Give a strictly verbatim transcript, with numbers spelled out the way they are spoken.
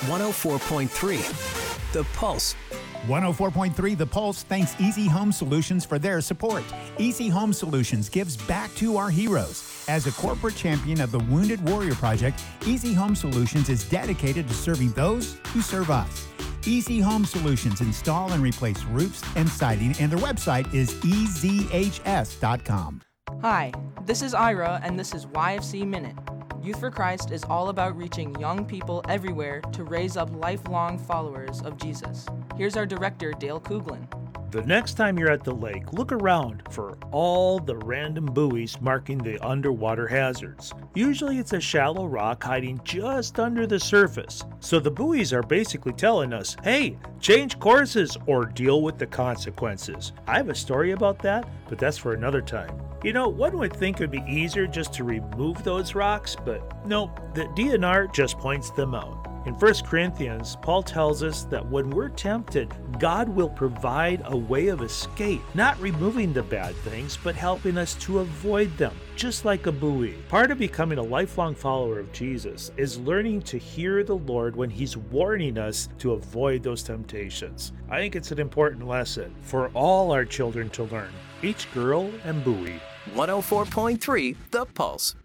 one oh four point three The Pulse. one oh four point three The Pulse thanks Easy Home Solutions for their support. Easy Home Solutions gives back to our heroes. As a corporate champion of the Wounded Warrior Project, Easy Home Solutions is dedicated to serving those who serve us. Easy Home Solutions install and replace roofs and siding, and their website is e z h s dot com. Hi, this is Ira, and this is Y F C Minute. Youth for Christ is all about reaching young people everywhere to raise up lifelong followers of Jesus. Here's our director, Dale Cooglin. The next time you're at the lake, look around for all the random buoys marking the underwater hazards. Usually it's a shallow rock hiding just under the surface. So the buoys are basically telling us, hey, change courses or deal with the consequences. I have a story about that, but that's for another time. You know, one would think it would be easier just to remove those rocks, but nope, the D N R just points them out. In First Corinthians, Paul tells us that when we're tempted, God will provide a way of escape, not removing the bad things, but helping us to avoid them, just like a buoy. Part of becoming a lifelong follower of Jesus is learning to hear the Lord when He's warning us to avoid those temptations. I think it's an important lesson for all our children to learn, each girl and buoy. one oh four point three The Pulse.